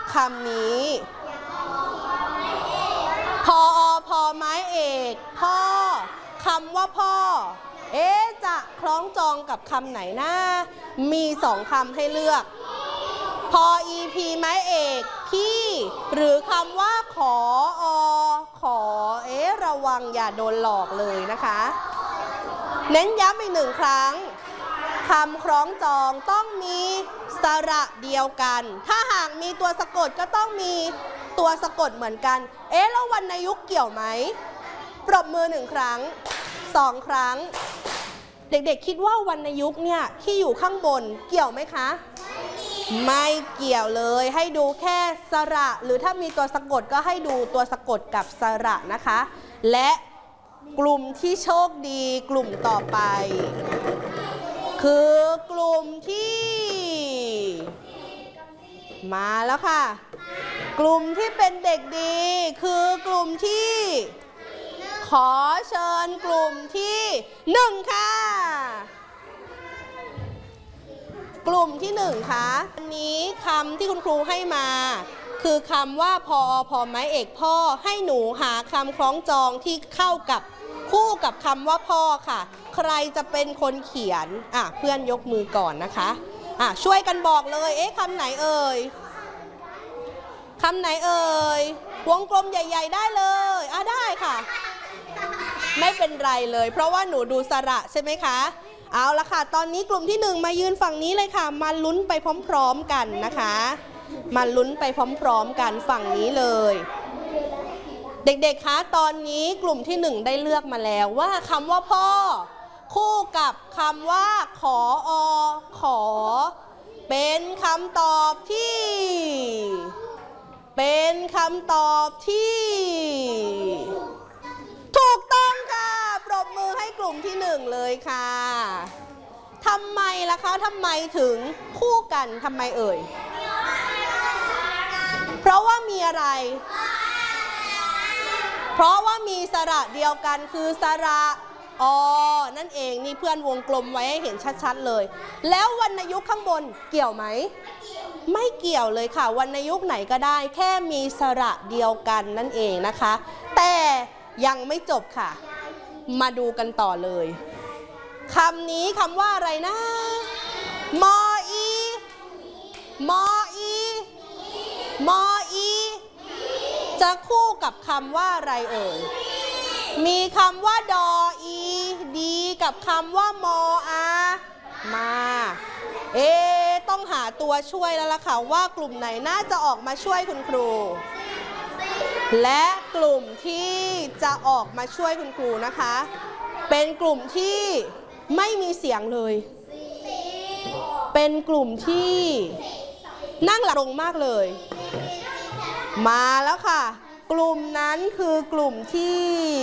คำนี้พอพอไม้เอกพ่อคำว่าพ่อจะคล้องจองกับคำไหนนะมี2คำให้เลือกพอ EP ไม้เอกพี่หรือคำว่าขอระวังอย่าโดนหลอกเลยนะคะเน้นย้ำอีก1ครั้งคำคล้องจองต้องมีสระเดียวกันถ้าหากมีตัวสะกดก็ต้องมีตัวสะกดเหมือนกันแล้ววรรณยุกต์เกี่ยวไหมปรบมือ1ครั้ง2ครั้งเด็กๆคิดว่าวรรณยุกต์เนี่ยที่อยู่ข้างบนเกี่ยวไหมคะไม่เกี่ยวเลยให้ดูแค่สระหรือถ้ามีตัวสะกดก็ให้ดูตัวสะกดกับสระนะคะและกลุ่มที่โชคดีกลุ่มต่อไปคือกลุ่มที่มาแล้วค่ะกลุ่มที่เป็นเด็กดีคือกลุ่มที่ขอเชิญกลุ่มที่1ค่ะกลุ่มที่1ค่ะวันนี้คำที่คุณครูให้มาคือคำว่าพอไม้เอกพ่อให้หนูหาคำคล้องจองที่เข้ากับคู่กับคำว่าพ่อค่ะใครจะเป็นคนเขียนเพื่อนยกมือก่อนนะคะช่วยกันบอกเลยคำไหนเอ่ยคำไหนเอ่ยวงกลมใหญ่ๆได้เลยได้ค่ะไม่เป็นไรเลยเพราะว่าหนูดูสระใช่ไหมคะเอาละค่ะตอนนี้กลุ่มที่1มายืนฝั่งนี้เลยค่ะมาลุ้นไปพร้อมๆกันนะคะมาลุ้นไปพร้อมๆกันฝั่งนี้เลยเด็กๆคะตอนนี้กลุ่มที่1ได้เลือกมาแล้วว่าคำว่าพ่อคู่กับคำว่าขอเป็นคำตอบที่ถูกต้องค่ะปรบมือให้กลุ่มที่1เลยค่ะทำไมล่ะคะทำไมถึงคู่กันทำไมเอ่ยเพราะว่ามีอะไรเพราะว่ามีสระเดียวกันคือสระนั่นเองนี่เพื่อนวงกลมไว้ให้เห็นชัดๆเลยแล้ววรรณยุกต์ข้างบนเกี่ยวไหมไม่เกี่ยวเลยค่ะวรรณยุกต์ไหนก็ได้แค่มีสระเดียวกันนั่นเองนะคะแต่ยังไม่จบค่ะมาดูกันต่อเลยคำนี้คำว่าอะไรนะมออีจะคู่กับคำว่าอะไรเอ่ยมีคำว่าดออีดีกับคำว่ามออามาต้องหาตัวช่วยแล้วล่ะค่ะว่ากลุ่มไหนน่าจะออกมาช่วยคุณครูและกลุ่มที่จะออกมาช่วยคุณครูนะคะเป็นกลุ่มที่ไม่มีเสียงเลยเป็นกลุ่มที่นั่งหลังตรงมากเลยมาแล้วค่ะกลุ่มนั้นคือกลุ่มที่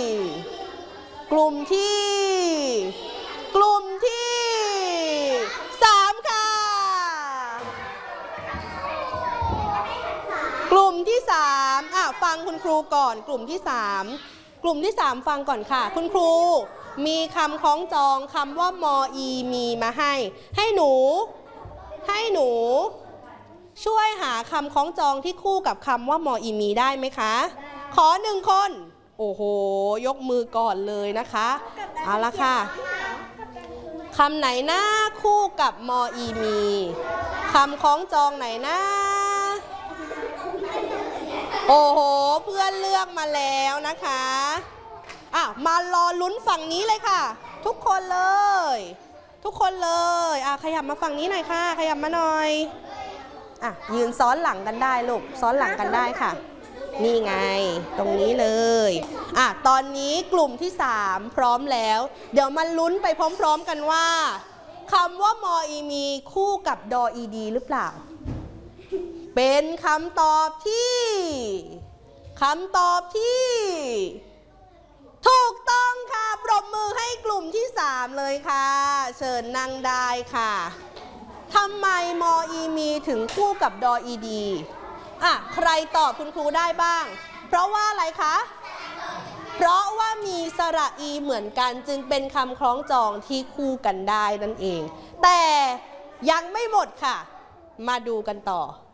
3ค่ะกลุ่มที่3ฟังคุณครูก่อนกลุ่มที่3ฟังก่อนค่ะคุณครูมีคำคล้องจองคำว่ามออีมีมาให้หนูช่วยหาคำคล้องจองที่คู่กับคำว่ามออีมีได้ไหมคะขอ1คนโอ้โหยกมือก่อนเลยนะคะเอาละค่ะคำไหนนะคู่กับมออีมีคำคล้องจองไหนนะโอ้โหเพื่อนเลือกมาแล้วนะคะมารอลุ้นฝั่งนี้เลยค่ะทุกคนเลยขยับมาฝั่งนี้หน่อยค่ะขยับมาหน่อยยืนซ้อนหลังกันได้ลูกซ้อนหลังกันได้ค่ะนี่ไงตรงนี้เลยตอนนี้กลุ่มที่3พร้อมแล้วเดี๋ยวมาลุ้นไปพร้อมๆกันว่าคำว่ามออีมีคู่กับดออีดีหรือเปล่าเป็นคำตอบที่ถูกต้องค่ะปรบมือให้กลุ่มที่3เลยค่ะเชิญนั่งได้ค่ะทำไมมออีมีถึงคู่กับดออีดีใครตอบคุณครูได้บ้างเพราะว่าอะไรคะเพราะว่ามีสระอีเหมือนกันจึงเป็นคำคล้องจองที่คู่กันได้นั่นเองแต่ยังไม่หมดค่ะมาดูกันต่อ